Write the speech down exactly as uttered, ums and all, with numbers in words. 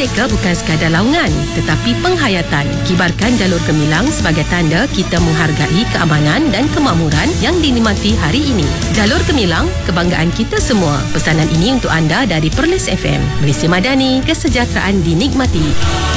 Merdeka bukan sekadar laungan, tetapi penghayatan. Kibarkan jalur gemilang sebagai tanda kita menghargai keamanan dan kemakmuran yang dinikmati hari ini. Jalur gemilang, kebanggaan kita semua. Pesanan ini untuk anda dari Perlis F M. Malaysia Madani, kesejahteraan dinikmati.